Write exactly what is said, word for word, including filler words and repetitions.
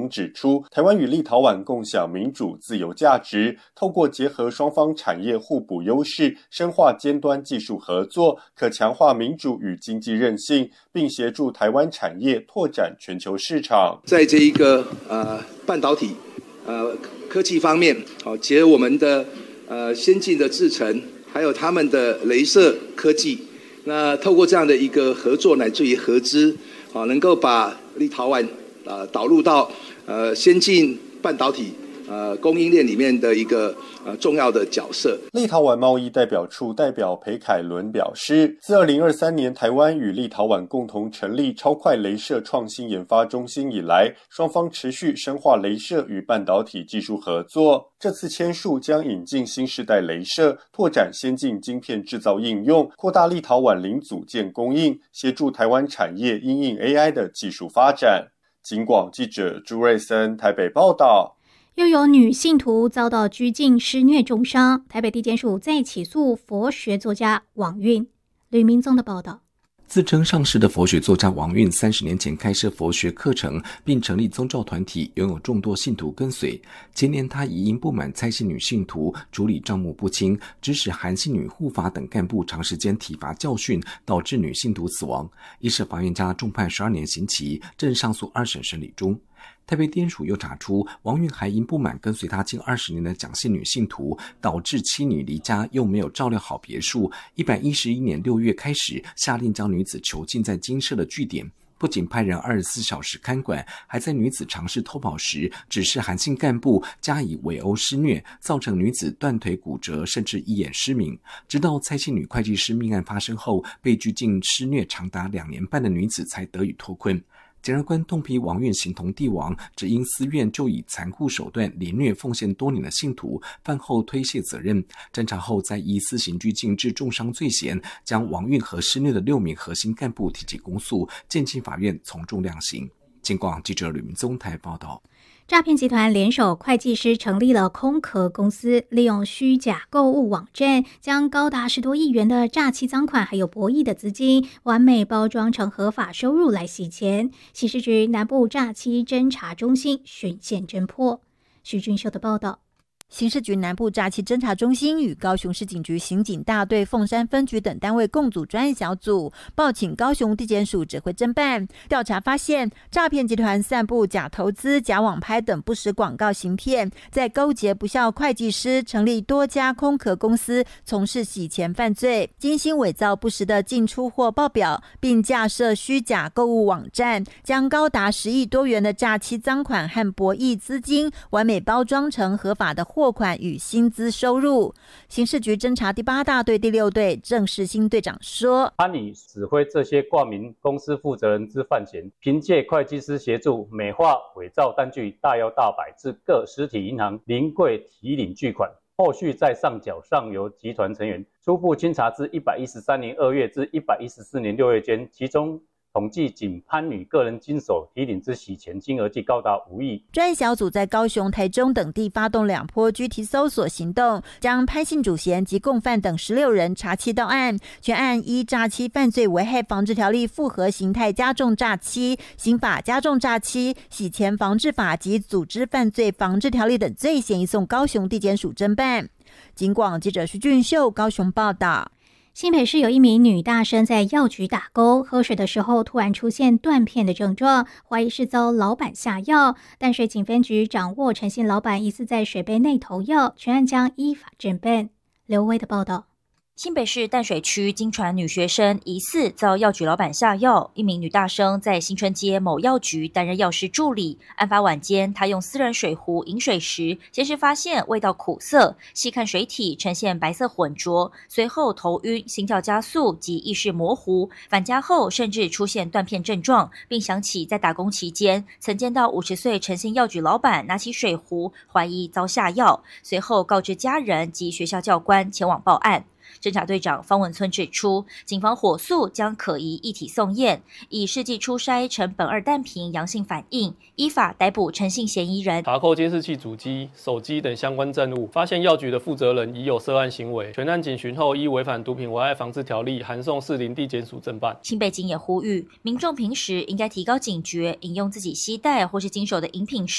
中指出，台湾与立陶宛共享民主自由价值，透过结合双方产业互补优势，深化尖端技术合作，可强化民主与经济韧性，并协助台湾产业拓展全球市场。 在这一个呃半导体呃科技方面，好、哦、结合我们的呃先进的制程，还有他们的雷射科技，那透过这样的一个合作乃至于合资，好、哦、能够把立陶宛呃导入到呃先进半导体呃供应链里面的一个呃重要的角色。 立陶宛贸易代表处代表裴凯伦表示，自二零二三年台湾与立陶宛共同成立超快雷射创新研发中心以来，双方持续深化雷射与半导体技术合作。这次签署将引进新世代雷射，拓展先进晶片制造应用，扩大立陶宛零组件供应，协助台湾产业因应 A I 的技术发展。警广记者朱瑞森台北报道。 又有女信徒遭到拘禁施虐重伤，台北地检署再起诉佛学作家王运。吕明宗的报道。 自称上师的佛学作家王运三十年前开设佛学课程，并成立宗教团体，拥有众多信徒跟随。前年他疑因不满蔡姓女信徒处理账目不清，指使韩姓女护法等干部长时间体罚教训，导致女信徒死亡。一审法院将他重判十二年刑期，正上诉二审审理中。台北地检署又查出，王运还因不满跟随他近二十年的蒋姓女信徒，导致妻女离家，又没有照料好别墅。一百一十一年六月开始，下令将女子囚禁在精舍的据点，不仅派人二十四小时看管，还在女子尝试偷跑时，指示韩姓干部加以围殴施虐，造成女子断腿骨折，甚至一眼失明。直到蔡姓女会计师命案发生后，被拘禁施虐长达两年半的女子才得以脱困。检察官痛批王运形同帝王，只因私怨就以残酷手段凌虐奉献多年的信徒，饭后推卸责任。侦查后再依私刑拘禁致重伤罪嫌，将王运和施虐的六名核心干部提起公诉，建请法院从重量刑。警广记者吕明宗台报道。 诈骗集团联手会计师成立了空壳公司，利用虚假购物网站，将高达十多亿元的诈欺赃款还有博弈的资金，完美包装成合法收入来洗钱。刑事局南部诈欺侦查中心循线侦破。徐俊秀的报道。 刑事局南部诈欺侦查中心与高雄市警局刑警大队凤山分局等单位共组专案小组，报请高雄地检署指挥侦办。调查发现，诈骗集团散布假投资、假网拍等不实广告行骗，在勾结不肖会计师成立多家空壳公司，从事洗钱犯罪，精心伪造不实的进出货报表，并架设虚假购物网站，将高达十亿多元的诈欺赃款和博弈资金完美包装成合法的货款与薪资收入。刑事局侦查第八大队第六队郑世兴队长说， 他拟指挥这些挂名公司负责人之犯嫌，凭借会计师协助美化伪造单据，大摇大摆至各实体银行临柜提领巨款，后续再上缴上游集团成员。初步清查至一百一十三年二月至一百一十四年六月间，其中统计仅潘女个人经手提领之洗钱金额计高达五亿。 专案小组在高雄、台中等地发动两波拘提搜索行动，将潘姓主嫌及共犯等十六人查缉到案。全案依诈欺犯罪危害防治条例复合形态加重诈欺、刑法加重诈欺、洗钱防治法及组织犯罪防治条例等罪嫌移送高雄地检署侦办。警广记者徐俊秀高雄报道。 新北市有一名女大生在药局打工，喝水的时候突然出现断片的症状，怀疑是遭老板下药。淡水警分局掌握陈姓老板疑似在水杯内投药，全案将依法侦办。刘威的报道。 新北市淡水区经传女学生疑似遭药局老板下药，一名女大生在新春街某药局担任药师助理。案发晚间，她用私人水壶饮水时，先是发现味道苦涩，细看水体呈现白色混浊，随后头晕、心跳加速及意识模糊。返家后甚至出现断片症状，并想起在打工期间曾见到五十岁陈姓药局老板拿起水壶，怀疑遭下药，随后告知家人及学校教官前往报案。侦查队长方文村指出，警方火速将可疑液体送验，以试剂初筛呈苯二氮平阳性反应，依法逮捕陈姓嫌疑人。 查扣监视器主机、手机等相关证物，发现药局的负责人已有涉案行为，全案警询后依违反毒品危害防治条例，函送士林地检署侦办。 新北警也呼吁民众平时应该提高警觉，饮用自己携带或是经手的饮品时